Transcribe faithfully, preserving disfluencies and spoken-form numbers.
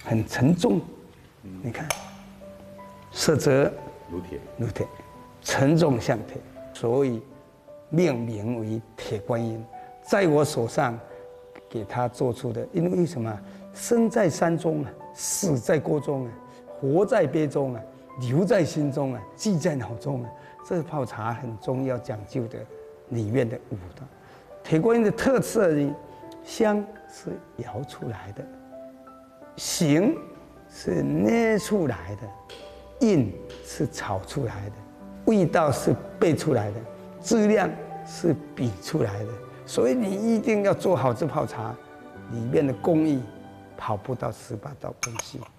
很沉重。你看，色泽如铁， 如铁，沉重像铁，所以命名为铁观音。在我手上给他做出的，因为什么？生在山中啊，死在锅中啊，活在杯中啊，留在心中啊，记在脑中啊。这泡茶很重要讲究的里面的武道。铁观音的特色呢，香是摇出来的，形是捏出来的，印是炒出来的，味道是背出来的，质量是比出来的。所以你一定要做好这泡茶，里面的工艺跑不到十八道工序。